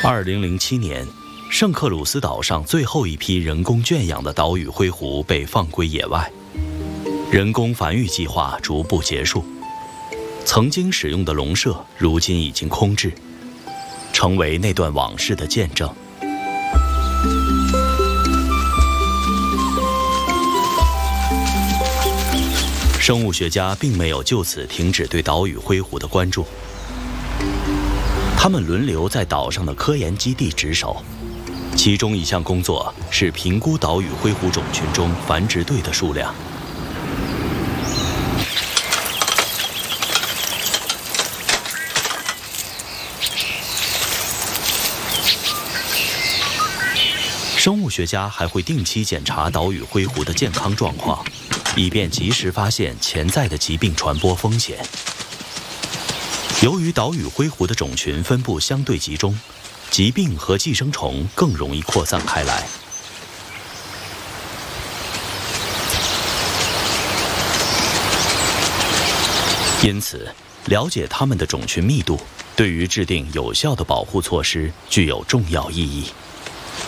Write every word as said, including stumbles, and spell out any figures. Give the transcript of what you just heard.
二零零七年，圣克鲁斯岛上最后一批人工圈养的岛屿灰狐被放归野外，人工繁育计划逐步结束。曾经使用的笼舍如今已经空置，成为那段往事的见证。生物学家并没有就此停止对岛屿灰狐的关注，他们轮流在岛上的科研基地值守，其中一项工作是评估岛屿灰狐种群中繁殖队的数量。生物学家还会定期检查岛屿灰狐的健康状况，以便及时发现潜在的疾病传播风险。由于岛屿灰狐的种群分布相对集中，疾病和寄生虫更容易扩散开来。因此，了解它们的种群密度，对于制定有效的保护措施具有重要意义。